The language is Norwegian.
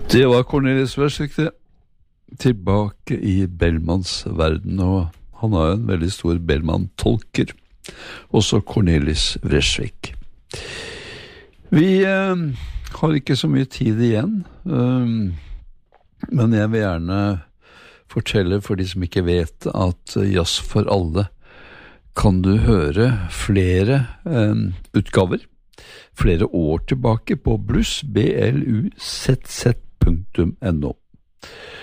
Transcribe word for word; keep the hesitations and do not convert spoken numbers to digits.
Det var Cornelis Vreeswijk det. Tilbake i Bellmans verden, og han er en veldig stor Bellman-tolker. Også Cornelis Vreeswijk. Vi eh, har ikke så mye tid igjen, um, men jeg vil gjerne fortelle for de som ikke vet at Jazz for alle kan du høre flere eh, utgaver, flere år tilbake på bluss, B L U Z Z punktum N O.